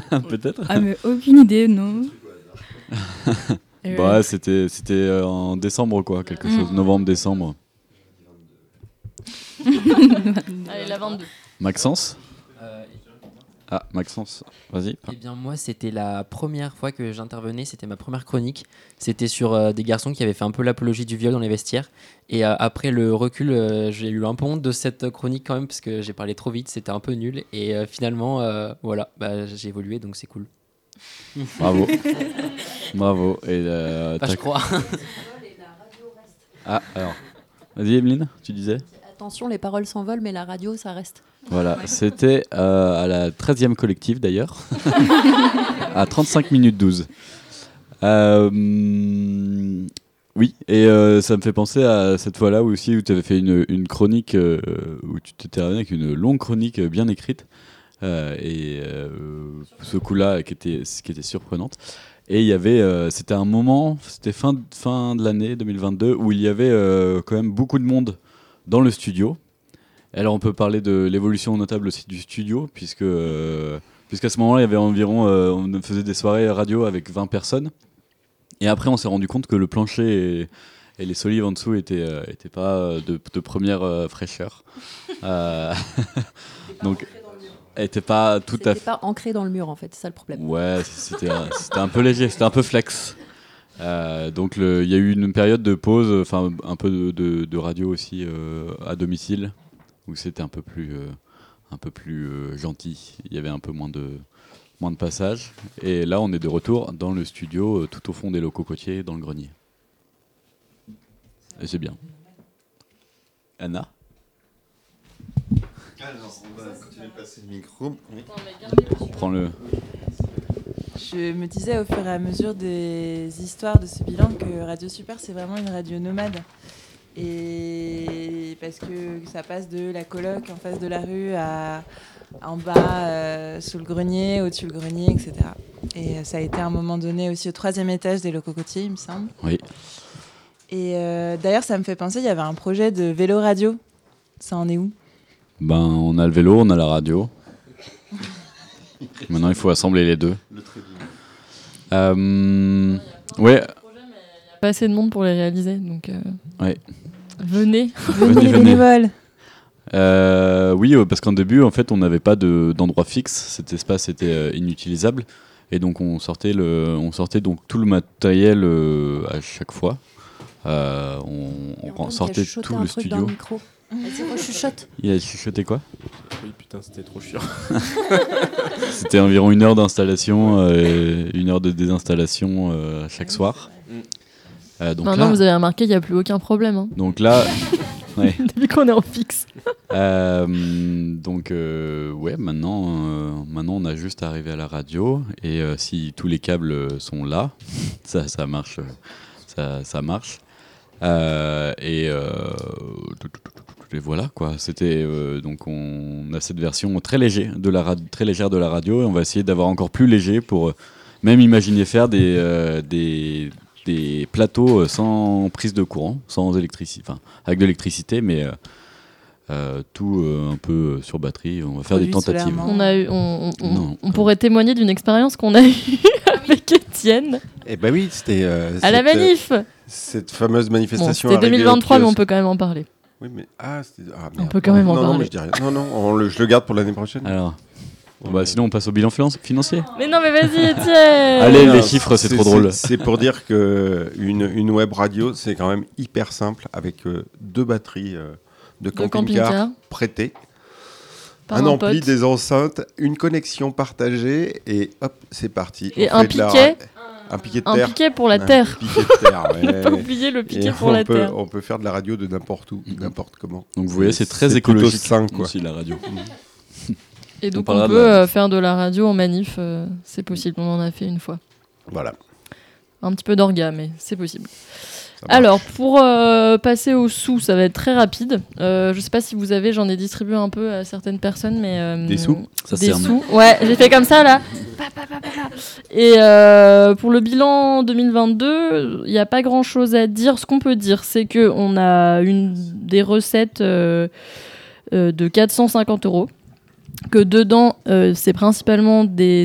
Peut-être. Ah mais aucune idée, non. Bah, c'était en décembre, quoi, quelque chose. Novembre-décembre. Allez, la 22. Maxence ? Ah, Maxence, vas-y. Eh bien, moi, c'était la première fois que j'intervenais. C'était ma première chronique. C'était sur des garçons qui avaient fait un peu l'apologie du viol dans les vestiaires. Et après le recul, j'ai eu un peu honte de cette chronique quand même, parce que j'ai parlé trop vite. C'était un peu nul. Et finalement, voilà, j'ai évolué, donc c'est cool. Bravo. Bravo. Et, Je crois. Ah, alors. Vas-y, Emeline, tu disais ? Attention, les paroles s'envolent, mais la radio, ça reste. Voilà, c'était à la 13e collective d'ailleurs, à 35 minutes 12. Oui, et ça me fait penser à cette fois-là aussi où tu avais fait une chronique, où tu t'étais revenu avec une longue chronique bien écrite, ce coup-là qui était surprenante. Et il y avait, c'était un moment, c'était fin de l'année 2022, où il y avait quand même beaucoup de monde dans le studio. Alors on peut parler de l'évolution notable aussi du studio, puisqu'à ce moment-là, il y avait environ, on faisait des soirées radio avec 20 personnes. Et après, on s'est rendu compte que le plancher et les solives en dessous étaient pas de première fraîcheur. Donc, n'étaient pas tout à fait... C'était pas ancré dans le mur, en fait, c'est ça le problème. Ouais, c'était un peu léger, c'était un peu flex. Donc il y a eu une période de pause, enfin un peu de radio aussi à domicile, où c'était un peu plus gentil. Il y avait un peu moins de passages. Et là, on est de retour dans le studio, tout au fond des locaux côtiers, dans le grenier. Et c'est bien. Anna ? Alors, on va continuer de passer le micro. Oui. Prends-le. Je me disais au fur et à mesure des histoires de ce bilan que Radio Super, c'est vraiment une radio nomade. Et parce que ça passe de la coloc en face de la rue à en bas sous le grenier, au-dessus le grenier, etc. Et ça a été à un moment donné aussi au 3e étage des locaux côtiers, il me semble. Oui. Et d'ailleurs, ça me fait penser, il y avait un projet de vélo radio. Ça en est où ? Ben, on a le vélo, on a la radio. Maintenant, il faut assembler les deux. Ouais. Pas assez de monde pour les réaliser, donc Ouais. venez. Venez bénévoles. Oui, parce qu'en début, en fait, on n'avait pas d'endroit fixe. Cet espace était inutilisable, et donc on sortait donc tout le matériel à chaque fois. On sortait tout le studio. Vas-y, rechuchote. Il a chuchoté quoi ? Oui, putain, c'était trop chiant. C'était environ 1 heure d'installation, 1 heure de désinstallation chaque soir. Donc maintenant, là, vous avez remarqué qu'il n'y a plus aucun problème. Hein. Donc là, ouais. Depuis qu'on est en fixe. Donc ouais, maintenant on a juste à arriver à la radio, et si tous les câbles sont là, ça marche, ça marche. Et voilà quoi. C'était donc on a cette version très légère de la radio, et on va essayer d'avoir encore plus léger pour même imaginer faire des plateaux sans prise de courant, sans électricité, enfin avec de l'électricité, mais tout un peu sur batterie. On va faire des tentatives. On pourrait témoigner d'une expérience qu'on a eue avec Étienne. Eh ben oui, c'était à la manif. Cette fameuse manifestation. Bon, c'était 2023, mais on peut quand même en parler. Oui, mais on peut quand même en parler. Non, mais je dis rien. Non, je le garde pour l'année prochaine. Alors. Sinon on passe au bilan financier. Mais non, mais vas-y, Étienne. Allez, les chiffres, c'est trop drôle. C'est pour dire que une web radio, c'est quand même hyper simple, avec 2 batteries de camping-car prêtées, un ampli, des enceintes, une connexion partagée, et hop, c'est parti. Et un piquet. Un piquet de terre. Un piquet pour la terre. Piquet de terre, ouais. Ne pas oublier le piquet pour la terre. On peut faire de la radio de n'importe où, n'importe comment. Donc vous voyez, c'est très écologique sain, quoi. aussi, la radio. Et donc on peut faire de la radio en manif, c'est possible, on en a fait une fois. Voilà. Un petit peu d'orga, mais c'est possible. Alors, pour passer aux sous, ça va être très rapide. Je sais pas si vous avez, j'en ai distribué un peu à certaines personnes, mais... Des sous ? Ça des sous. Ouais, j'ai fait comme ça, là. Et pour le bilan 2022, il n'y a pas grand-chose à dire. Ce qu'on peut dire, c'est qu'on a des recettes de 450 €. Que dedans, c'est principalement des